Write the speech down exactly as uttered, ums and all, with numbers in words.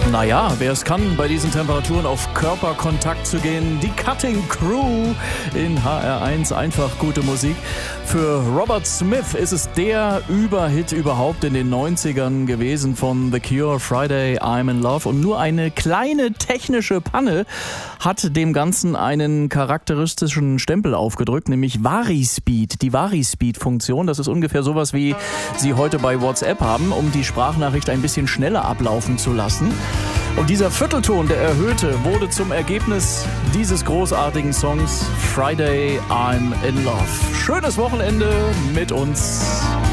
Naja, wer es kann, bei diesen Temperaturen auf Körperkontakt zu gehen. Die Cutting Crew in H R eins, einfach gute Musik. Für Robert Smith ist es der Überhit überhaupt in den neunzigern gewesen von The Cure, Friday, I'm in Love. Und nur eine kleine technische Panne hat dem Ganzen einen charakteristischen Stempel aufgedrückt, nämlich Varispeed. Die Varispeed-Funktion, das ist ungefähr sowas, wie Sie heute bei WhatsApp haben, um die Sprachnachricht ein bisschen schneller ablaufen zu lassen. Und dieser Viertelton, der erhöhte, wurde zum Ergebnis dieses großartigen Songs Friday, I'm in Love. Schönes Wochenende mit uns.